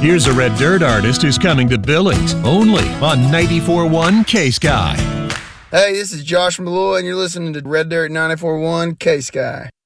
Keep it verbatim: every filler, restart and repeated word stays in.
Here's a Red Dirt artist who's coming to Billings, only on ninety-four point one K-Sky. Hey, this is Josh Malloy, and you're listening to Red Dirt ninety-four point one K-Sky.